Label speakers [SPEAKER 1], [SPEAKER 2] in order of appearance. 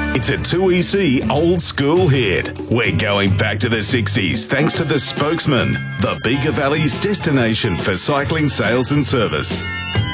[SPEAKER 1] It's a 2EC old school hit. We're going back to the 60s thanks to the Spokesman, the Bega Valley's destination for cycling sales and service.